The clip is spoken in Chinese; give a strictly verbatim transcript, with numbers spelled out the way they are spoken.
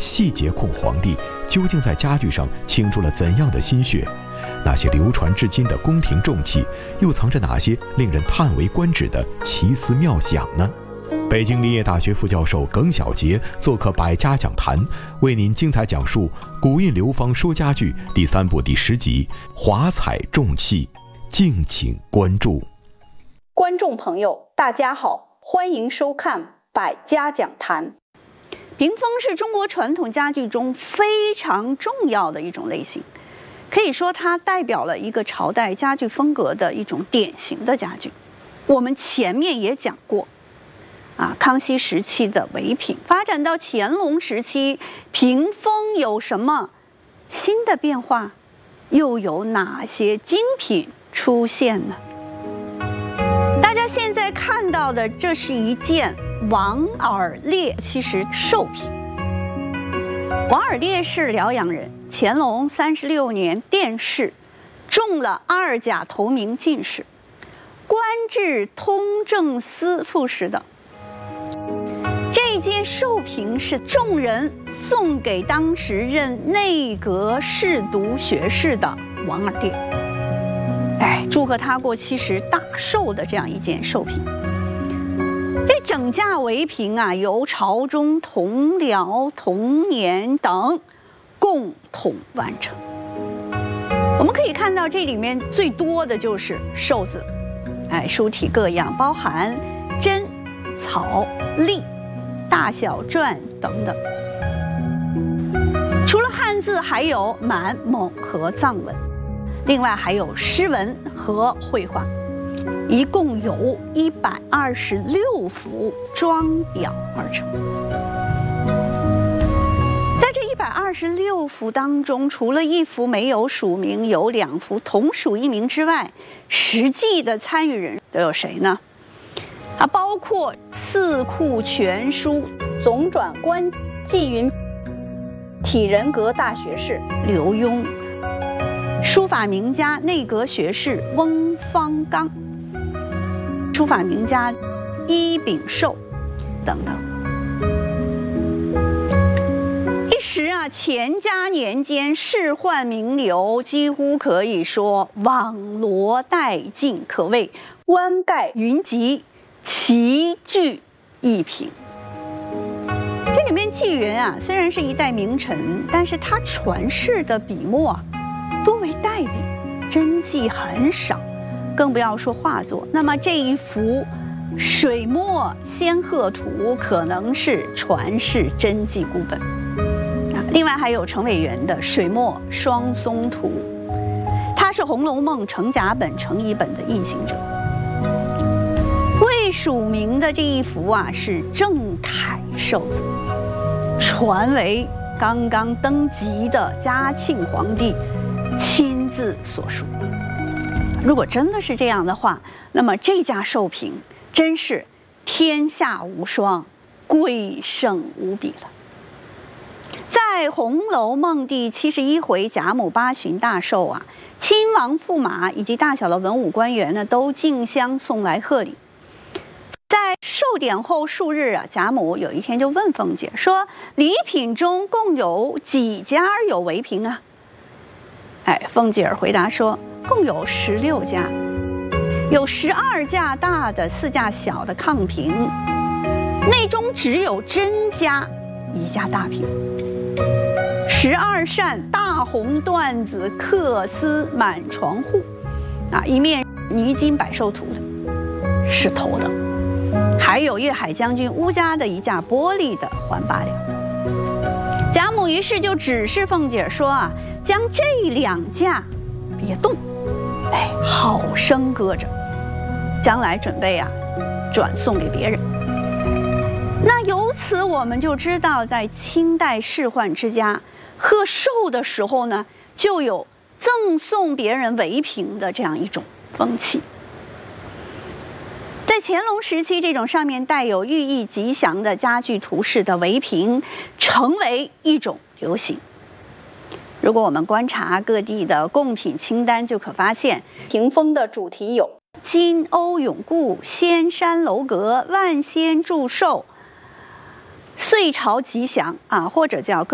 细节控皇帝究竟在家具上倾注了怎样的心血？那些流传至今的宫廷重器，又藏着哪些令人叹为观止的奇思妙想呢？北京林业大学副教授耿晓杰做客百家讲坛，为您精彩讲述《古印流芳说家具》第三部第十集《华彩重器》，敬请关注。 观众朋友，大家好，欢迎收看百家讲坛。屏风是中国传统家具中非常重要的一种类型，可以说它代表了一个朝代家具风格的一种典型的家具。我们前面也讲过啊，康熙时期的围屏发展到乾隆时期，屏风有什么新的变化？又有哪些精品出现呢？大家现在看到的，这是一件王尔烈其实寿品。王尔烈是辽阳人，乾隆三十六年殿试，中了二甲头名进士，官至通政司副使等。这件寿屏是众人送给当时任内阁侍读学士的王尔烈，哎，祝贺他过七十大寿的这样一件寿屏。这整架围屏啊，由朝中同僚、同年等共同完成。我们可以看到，这里面最多的就是寿字，哎，书体各样，包含真、草、隶、大小篆等等。除了汉字，还有满、蒙和藏文，另外还有诗文和绘画。一共有一百二十六幅装裱而成。在这一百二十六幅当中，除了一幅没有署名，有两幅同署一名之外，实际的参与人都有谁呢？啊，包括《四库全书》总转官纪云体人格大学士刘墉，书法名家内阁学士翁方刚，书法名家伊秉寿等等。一时啊，乾嘉年间仕宦名流，几乎可以说网罗殆尽，可谓湾盖云集，齐聚一屏。这里面纪云啊，虽然是一代名臣，但是他传世的笔墨啊，多为代笔，真迹很少，更不要说画作。那么这一幅水墨仙鹤图可能是传世真迹孤本啊。另外还有程伟元的水墨双松图，他是《红楼梦》程甲本、程乙本的印行者。未署名的这一幅啊，是郑恺寿字，传为刚刚登基的嘉庆皇帝亲自所书。如果真的是这样的话，那么这架寿屏真是天下无双，贵胜无比了。在《红楼梦》第七十一回贾母八旬大寿啊，亲王驸马以及大小的文武官员呢，都竞相送来贺礼。在寿典后数日啊，贾母有一天就问凤姐说：“礼品中共有几家有围屏啊？”哎，凤姐回答说：“共有十六家，有十二架大的，四架小的炕屏，内中只有甄家一架大屏，十二扇大红缎子缂丝满床户，啊，一面泥金百寿图的，是头的。还有粤海将军乌家的一架玻璃的环八两。”贾母于是就指示凤姐说啊，将这两架别动，哎，好生搁着，将来准备啊转送给别人。那由此我们就知道，在清代仕宦之家贺寿的时候呢，就有赠送别人围屏的这样一种风气。在乾隆时期，这种上面带有寓意吉祥的家具图式的围屏成为一种流行。如果我们观察各地的贡品清单，就可发现屏风的主题有金瓯永固、仙山楼阁、万仙祝寿、岁朝吉祥啊，或者叫